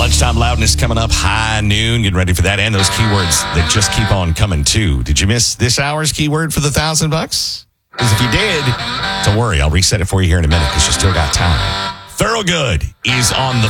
Lunchtime loudness coming up, high noon. Getting ready for that, and those keywords that just keep on coming too. Did you miss this hour's keyword for the $1,000? Because if you did, don't worry, I'll reset it for you here in a minute because you still got time. Thorogood is on the